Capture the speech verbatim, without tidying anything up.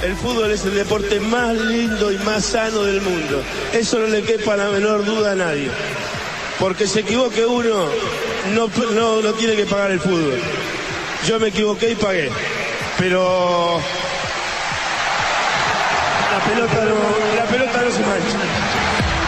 El fútbol es el deporte más lindo y más sano del mundo. Eso no le quepa la menor duda a nadie. Porque se equivoque uno, no, no, no tiene que pagar el fútbol. Yo me equivoqué y pagué. Pero